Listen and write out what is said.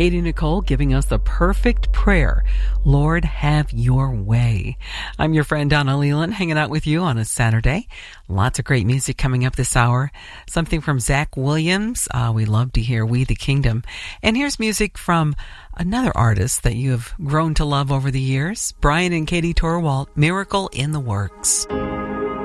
Katie Nicole giving us the perfect prayer. Lord, have your way. I'm your friend Donna Leland, hanging out with you on a Saturday. Lots of great music coming up this hour. Something from Zach Williams. We love to hear We the Kingdom. And here's music from another artist that you have grown to love over the years, Brian and Katie Torwalt, Miracle in the Works.